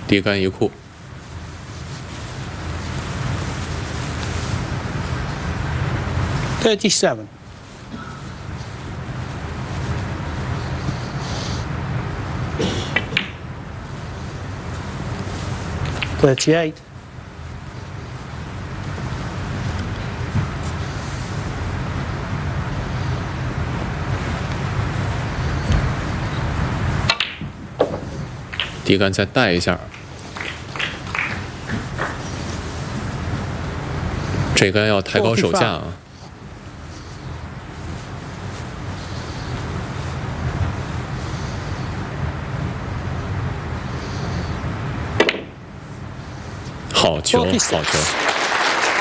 低杆一库。 37. 38. 低杆再带一下，这杆要抬高手架啊。 好球，好球！